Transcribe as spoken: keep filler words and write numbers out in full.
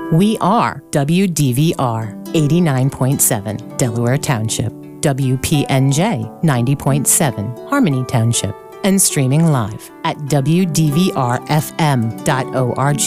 We are W D V R eighty-nine point seven, Delaware Township, W P N J ninety point seven, Harmony Township, and streaming live at w d v r f m dot org.